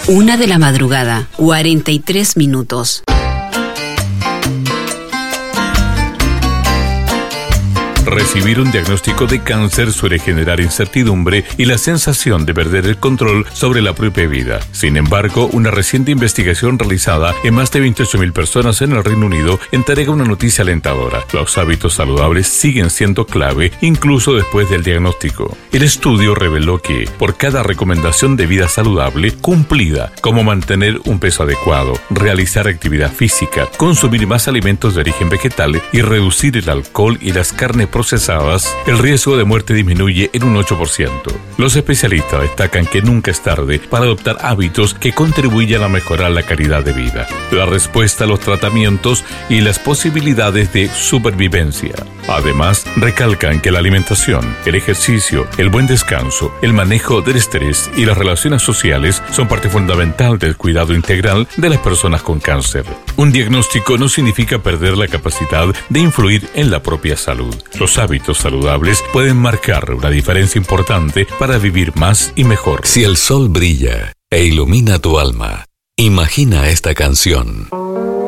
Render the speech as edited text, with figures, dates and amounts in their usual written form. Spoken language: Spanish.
1 de la madrugada, 43 minutos. Recibir un diagnóstico de cáncer suele generar incertidumbre y la sensación de perder el control sobre la propia vida. Sin embargo, una reciente investigación realizada en más de 28.000 personas en el Reino Unido entrega una noticia alentadora. Los hábitos saludables siguen siendo clave incluso después del diagnóstico. El estudio reveló que, por cada recomendación de vida saludable cumplida, como mantener un peso adecuado, realizar actividad física, consumir más alimentos de origen vegetal y reducir el alcohol y las carnes procesadas, el riesgo de muerte disminuye en un 8%. Los especialistas destacan que nunca es tarde para adoptar hábitos que contribuyan a mejorar la calidad de vida, la respuesta a los tratamientos y las posibilidades de supervivencia. Además, recalcan que la alimentación, el ejercicio, el buen descanso, el manejo del estrés y las relaciones sociales son parte fundamental del cuidado integral de las personas con cáncer. Un diagnóstico no significa perder la capacidad de influir en la propia salud. Los hábitos saludables pueden marcar una diferencia importante para vivir más y mejor. Si el sol brilla e ilumina tu alma, imagina esta canción.